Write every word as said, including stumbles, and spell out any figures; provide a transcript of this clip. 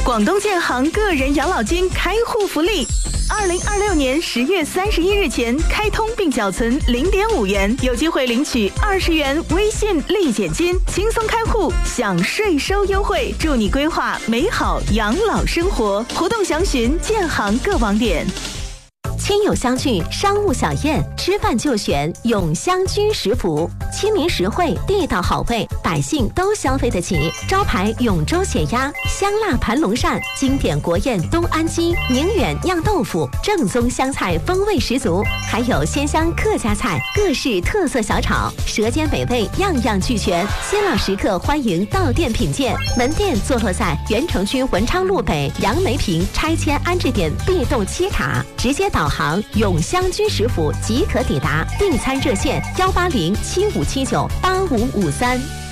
广东建行个人养老金开户福利，二零二六年十月三十一日前开通并缴存零点五元，有机会领取二十元微信立减金，轻松开户享税收优惠，祝你规划美好养老生活。活动详询建行各网点。 亲友相聚，商务小宴，吃饭就选永香居食府，亲民实惠，地道好味，百姓都消费得起。招牌永州血鸭、香辣盘龙鳝，经典国宴东安鸡、宁远酿豆腐，正宗湘菜风味十足，还有鲜香客家菜，各式特色小炒，舌尖美味，样样俱全。新老食客欢迎到店品鉴。门店坐落在原城区文昌路北杨梅坪拆迁安置点 B 栋七塔，直接导航永香居食府即可抵达。订餐热线：幺八零七五七九八五五三。